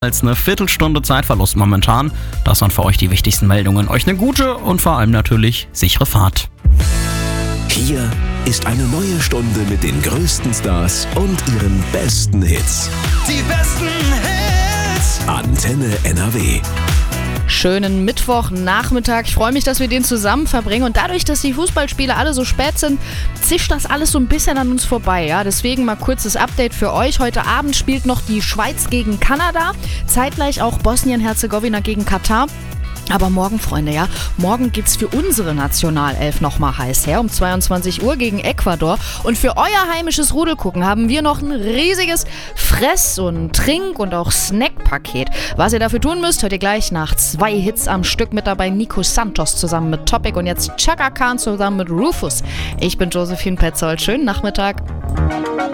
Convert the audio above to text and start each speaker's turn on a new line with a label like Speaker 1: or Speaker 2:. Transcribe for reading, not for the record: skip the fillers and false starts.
Speaker 1: als eine Viertelstunde Zeitverlust momentan. Das waren für euch die wichtigsten Meldungen. Euch eine gute und vor allem natürlich sichere Fahrt.
Speaker 2: Hier ist eine neue Stunde mit den größten Stars und ihren besten Hits.
Speaker 3: Die besten Hits.
Speaker 2: Antenne NRW.
Speaker 4: Schönen Mittwochnachmittag. Ich freue mich, dass wir den zusammen verbringen. Und dadurch, dass die Fußballspiele alle so spät sind, zischt das alles so ein bisschen an uns vorbei. Ja? Deswegen mal kurzes Update für euch. Heute Abend spielt noch die Schweiz gegen Kanada. Zeitgleich auch Bosnien-Herzegowina gegen Katar. Aber morgen, Freunde, ja, morgen geht's für unsere Nationalelf nochmal heiß her, um 22 Uhr gegen Ecuador. Und für euer heimisches Rudelgucken haben wir noch ein riesiges Fress- und Trink- und auch Snackpaket. Was ihr dafür tun müsst, hört ihr gleich nach 2 Hits am Stück mit dabei. Nico Santos zusammen mit Topic und jetzt Chaka Khan zusammen mit Rufus. Ich bin Josephine Petzold. Schönen Nachmittag.